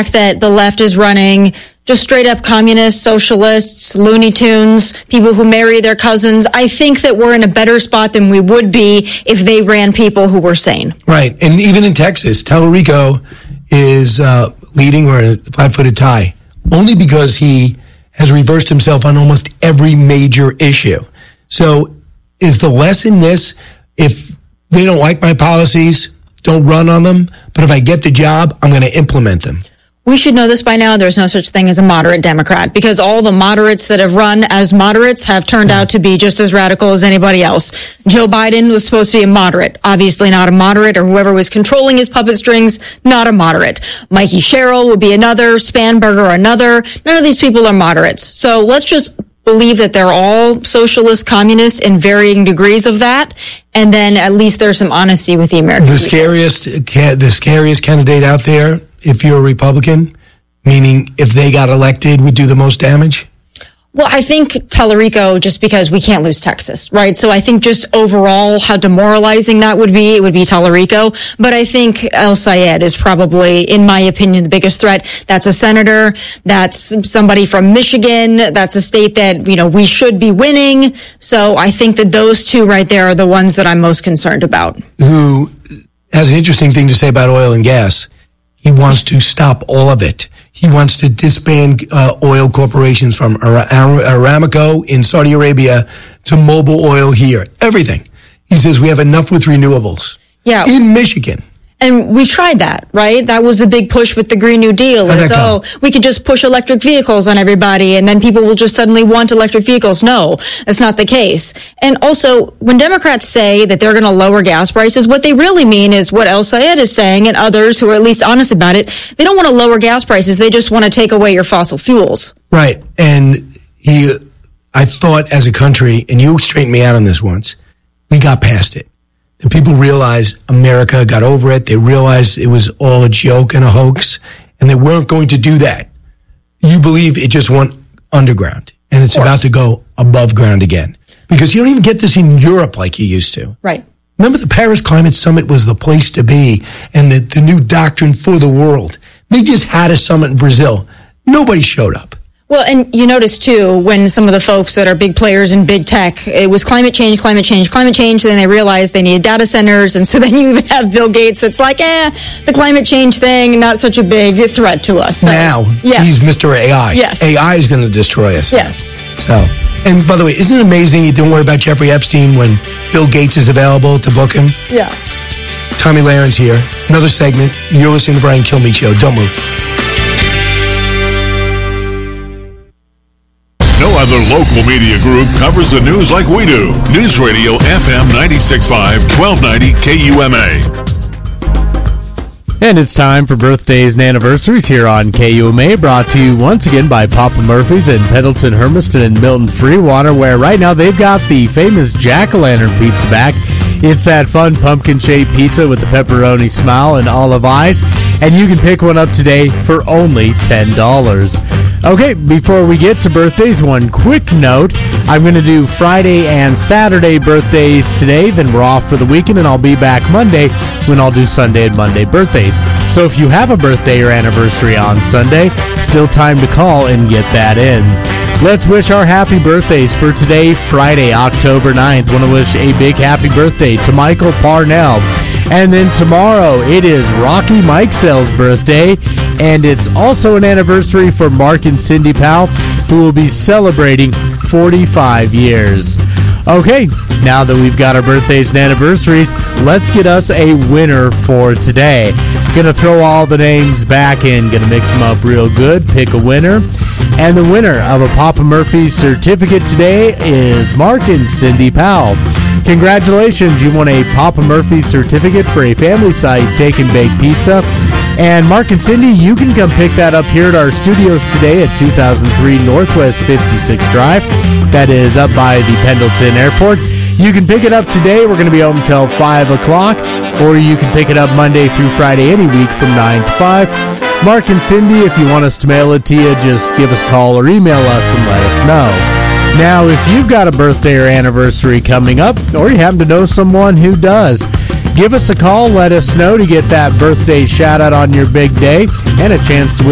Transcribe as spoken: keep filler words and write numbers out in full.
fact that the left is running just straight up communists, socialists, Looney Tunes, people who marry their cousins. I think that we're in a better spot than we would be if they ran people who were sane. Right. And even in Texas, Tallarico is uh, leading or a five-footed tie only because he has reversed himself on almost every major issue. So is the lesson this, if they don't like my policies, don't run on them, but if I get the job, I'm going to implement them? We should know this by now. There's no such thing as a moderate Democrat, because all the moderates that have run as moderates have turned out to be just as radical as anybody else. Joe Biden was supposed to be a moderate, obviously not a moderate, or whoever was controlling his puppet strings, not a moderate. Mikey Sherrill would be another, Spanberger another. None of these people are moderates. So let's just believe that they're all socialist communists in varying degrees of that, and then at least there's some honesty with the American The people. scariest, the scariest candidate out there, if you're a Republican, meaning if they got elected, would do the most damage? Well, I think Tallarico, just because we can't lose Texas, right? So I think just overall how demoralizing that would be, it would be Tallarico. But I think El Sayed is probably, in my opinion, the biggest threat. That's a senator. That's somebody from Michigan. That's a state that, you know, we should be winning. So I think that those two right there are the ones that I'm most concerned about. Who has an interesting thing to say about oil and gas. He wants to stop all of it. He wants to disband uh, oil corporations from Ar- Ar- Aramco in Saudi Arabia to Mobil Oil here. Everything. He says we have enough with renewables. Yeah. In Michigan. And we tried that, right? That was the big push with the Green New Deal. How'd Is, that go? oh, we could just push electric vehicles on everybody and then people will just suddenly want electric vehicles. No, that's not the case. And also, when Democrats say that they're going to lower gas prices, what they really mean is what El Sayed is saying and others who are at least honest about it. They don't want to lower gas prices. They just want to take away your fossil fuels. Right. And he, I thought as a country, and you straightened me out on this once, we got past it. And people realized America got over it. They realized it was all a joke and a hoax, and they weren't going to do that. You believe it just went underground, and it's about to go above ground again. Because you don't even get this in Europe like you used to. Right. Remember the Paris Climate Summit was the place to be, and the, the new doctrine for the world. They just had a summit in Brazil. Nobody showed up. Well, and you notice, too, when some of the folks that are big players in big tech, it was climate change, climate change, climate change, then they realized they needed data centers, and so then you even have Bill Gates that's like, eh, the climate change thing, not such a big threat to us. So, now, yes. He's Mister A I. Yes. A I is going to destroy us. Yes. So, and by the way, isn't it amazing you don't worry about Jeffrey Epstein when Bill Gates is available to book him? Yeah. Tommy Laren's here. Another segment. You're listening to the Brian Kilmeade Show. Don't move. No other local media group covers the news like we do. News Radio F M ninety-six point five, twelve ninety K U M A. And it's time for birthdays and anniversaries here on K U M A, brought to you once again by Papa Murphy's in Pendleton, Hermiston, and Milton Freewater, where right now they've got the famous Jack-o'-lantern pizza back. It's that fun pumpkin-shaped pizza with the pepperoni smile and olive eyes, and you can pick one up today for only ten dollars. Okay, before we get to birthdays, one quick note. I'm going to do Friday and Saturday birthdays today, then we're off for the weekend, and I'll be back Monday when I'll do Sunday and Monday birthdays. So if you have a birthday or anniversary on Sunday, still time to call and get that in. Let's wish our happy birthdays for today, Friday, October ninth. Want to wish a big happy birthday to Michael Parnell. And then tomorrow, it is Rocky Mikesell's birthday, and it's also an anniversary for Mark and Cindy Powell, who will be celebrating forty-five years. Okay, now that we've got our birthdays and anniversaries, let's get us a winner for today. Gonna throw all the names back in, gonna mix them up real good, pick a winner. And the winner of a Papa Murphy's certificate today is Mark and Cindy Powell. Congratulations, you won a Papa Murphy's certificate for a family-sized take and bake pizza. And Mark and Cindy, you can come pick that up here at our studios today at two thousand three Northwest fifty-sixth Drive. That is up by the Pendleton Airport. You can pick it up today. We're going to be open until five o'clock. Or you can pick it up Monday through Friday any week from nine to five. Mark and Cindy, if you want us to mail it to you, just give us a call or email us and let us know. Now, if you've got a birthday or anniversary coming up, or you happen to know someone who does, give us a call, let us know to get that birthday shout-out on your big day and a chance to win